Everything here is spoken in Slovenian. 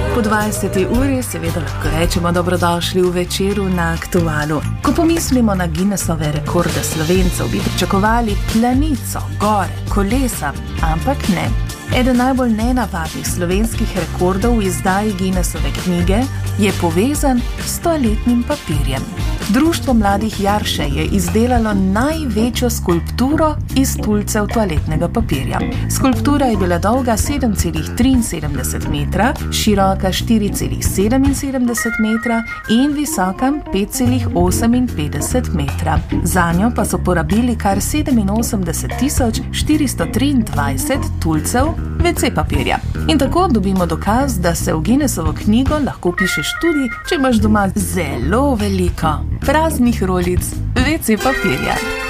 Po 20. uri seveda lahko rečemo dobrodošli v večeru na Aktualu. Ko pomislimo na Guinnessove rekorde Slovencev, bi pričakovali planico, gore, kolesa, ampak ne. Eden najbolj nenavadnih slovenskih rekordov v izdaji Guinnessove knjige je povezan s toaletnim papirjem. Društvo mladih Jarše je izdelalo največjo skulpturo iz tulcev toaletnega papirja. Skulptura je bila dolga 7,73 metra, široka 4,77 metra in visoka 5,58 metra. Zanjo pa so porabili kar 87.423 tulcev WC papirja. In tako dobimo dokaz, da se v Guinnessovo knjigo lahko pišeš tudi, če imaš doma zelo veliko praznih rolic WC papirja.